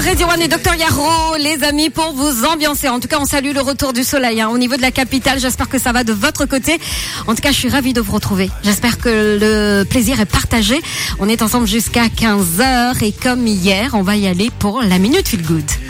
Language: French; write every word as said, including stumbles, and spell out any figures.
Ready One et Docteur Yaro, les amis, pour vous ambiancer. En tout cas, on salue le retour du soleil hein, au niveau de la capitale. J'espère que ça va de votre côté. En tout cas, je suis ravie de vous retrouver. J'espère que le plaisir est partagé. On est ensemble jusqu'à quinze heures et comme hier, on va y aller pour la Minute Feel Good.